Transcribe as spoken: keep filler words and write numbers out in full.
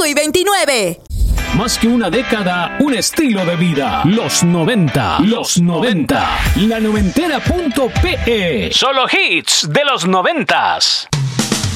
y veintinueve. Más que una década, un estilo de vida. Los noventa. Los noventa. La noventera punto pe. Solo hits de los noventas.